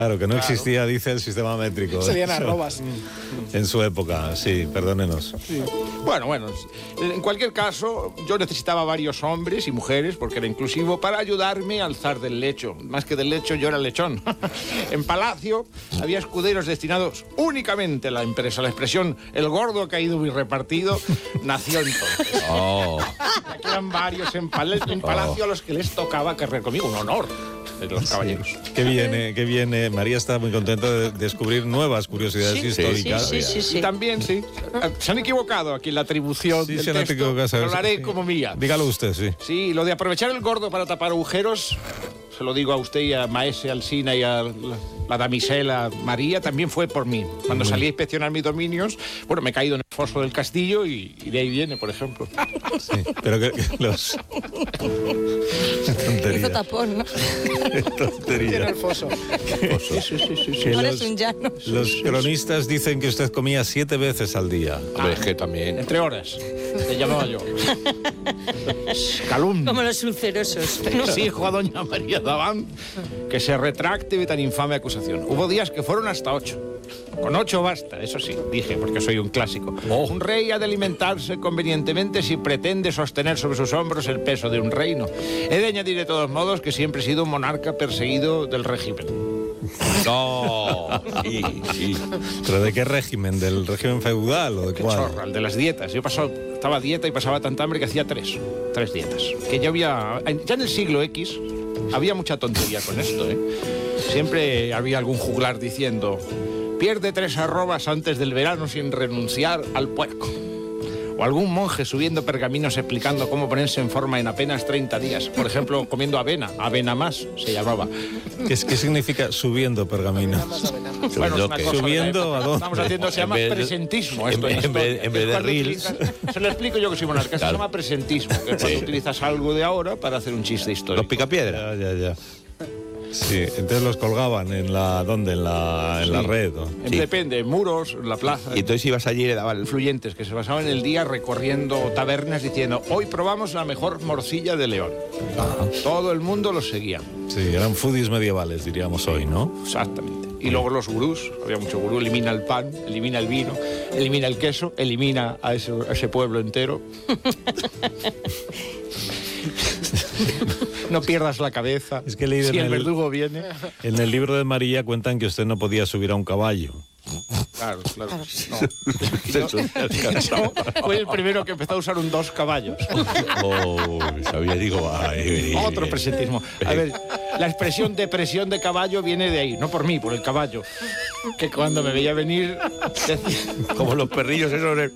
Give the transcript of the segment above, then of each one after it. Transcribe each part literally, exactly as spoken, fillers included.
Claro, que no claro. existía, dice, el sistema métrico. Serían arrobas. En su época, sí, perdónenos. Sí. Bueno, bueno, en cualquier caso, yo necesitaba varios hombres y mujeres, porque era inclusivo, para ayudarme a alzar del lecho. Más que del lecho, yo era lechón. En Palacio había escuderos destinados únicamente a la empresa. La expresión, el gordo ha caído y repartido, nació entonces. Oh. Aquí eran varios en, pal en Palacio oh. a los que les tocaba cargar conmigo, un honor. De los caballeros. Sí. Qué viene, qué viene. María está muy contenta de descubrir nuevas curiosidades sí, históricas. Sí, sí, sí, sí. Y también, sí, se han equivocado aquí en la atribución sí, del se texto, pero lo haré sí. como mía. Dígalo usted, sí. Sí, lo de aprovechar el gordo para tapar agujeros, se lo digo a usted y a Maese Alsina y a la, la damisela María, también fue por mí. Cuando salí a inspeccionar mis dominios, bueno, me he caído en el foso del castillo y, y de ahí viene, por ejemplo. Sí, pero que, que los... Hizo tapón, ¿no? Tontería. Tiene el foso. foso. Sí, sí, sí, sí, sí. Ahora Los, es un llano. los cronistas dicen que usted comía siete veces al día. Hombre, es que también. Entre horas. Te llamaba yo. Calumnia. Como los ulcerosos. Exijo a doña María Davant que se retracte de tan infame acusación. Hubo días que fueron hasta ocho. Con ocho basta, eso sí, dije, porque soy un clásico. Oh. Un rey ha de alimentarse convenientemente si pretende sostener sobre sus hombros el peso de un reino. He de añadir de todos modos que siempre he sido un monarca perseguido del régimen. No, sí, sí. ¿Pero de qué régimen? ¿Del régimen feudal o de qué cuál? Chorra, el de las dietas. Yo pasaba, estaba a dieta y pasaba tanta hambre que hacía tres, tres dietas. Que ya había, ya en el siglo X había mucha tontería con esto, ¿eh? Siempre había algún juglar diciendo: pierde tres arrobas antes del verano sin renunciar al puerco. O algún monje subiendo pergaminos explicando cómo ponerse en forma en apenas treinta días. Por ejemplo, comiendo avena. Avena más se llamaba. ¿Qué, qué significa subiendo pergaminos? Bueno, es una cosa ¿Subiendo a dónde? Estamos haciendo, se llama en presentismo. Esto, en, esto, en vez, en vez de reels. Se lo explico yo que soy monarca. Claro. Se llama presentismo, que es cuando sí. utilizas algo de ahora para hacer un chiste histórico. Los picapiedra. Ya, ya, ya. Sí, entonces los colgaban en la... ¿Dónde? En la, en sí. la red. ¿no? Sí. Depende, en muros, en la plaza. Y entonces ibas allí y le daban... Influyentes, que se pasaban el día recorriendo tabernas diciendo: hoy probamos la mejor morcilla de León. Ajá. Todo el mundo los seguía. Sí, eran foodies medievales, diríamos hoy, ¿no? Exactamente. Y luego los gurús, había mucho gurú, elimina el pan, elimina el vino, elimina el queso, elimina a ese, a ese pueblo entero. No pierdas la cabeza. Es que he leído si en el el verdugo viene. En el libro de María cuentan que usted no podía subir a un caballo. Claro, claro. No. Yo, fue el primero que empezó a usar un dos caballos. Oh, sabía, digo, ay, otro presentismo. A ver, la expresión depresión de caballo viene de ahí, no por mí, por el caballo. Que cuando me veía venir decía... como los perrillos esos de...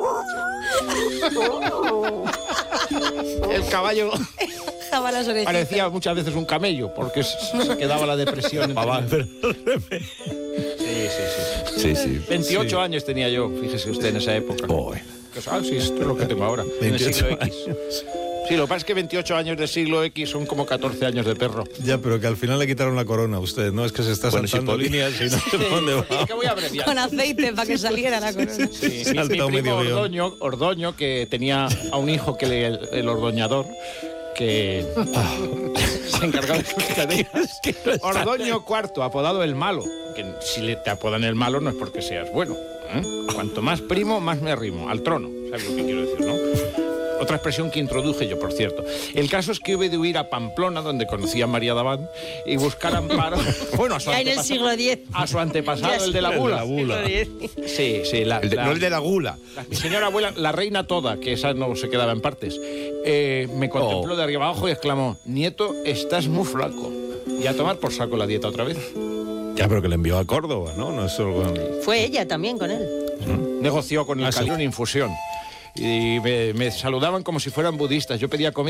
El caballo parecía muchas veces un camello, porque se quedaba la depresión. Entre... Sí, sí, sí. Sí, sí. veintiocho sí. años tenía yo, fíjese usted, en esa época. Oh. Ah, sí, esto es lo que tengo ahora, en el siglo X. Sí, lo que pasa es que veintiocho años de siglo X son como catorce años de perro. Ya, pero que al final le quitaron la corona a usted, ¿no? Es que se está bueno, saltando si líneas y no sé dónde va. Es que voy a abreviar. Con aceite para que saliera la corona. Sí, sí, sí. Mi, mi primo Ordoño, Ordoño, que tenía a un hijo que le, el, el ordoñador, que se encargaba de Ordoño cuarto, apodado el malo. Que si le, te apodan el malo no es porque seas bueno. ¿eh? Cuanto más primo, más me arrimo al trono. ¿Sabes lo que quiero decir, no? Otra expresión que introduje yo, por cierto. El caso es que hube de huir a Pamplona, donde conocí a María Davant, y buscar amparo... Bueno, a su ya en el siglo diez. A su antepasado, el de la gula. El de la gula. Sí, sí. La, el de, la, no el de la gula. La, mi señora abuela, la reina toda, que esa no se quedaba en partes, eh, me contempló oh. de arriba abajo y exclamó: nieto, estás muy flaco. Y a tomar por saco la dieta otra vez. Ya, pero que le envió a Córdoba, ¿no? No es solo... Fue ella también con él. ¿Mm? Negoció con el ah, Cali sí. una infusión. Y me, me saludaban como si fueran budistas. Yo pedía comida.